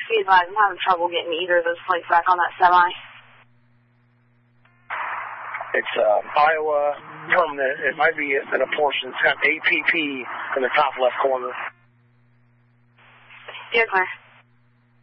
be advised, I'm having trouble getting either of those plates back on that semi. It's Iowa permanent. It might be in a portion. It's got APP in the top left corner. Yeah, clear.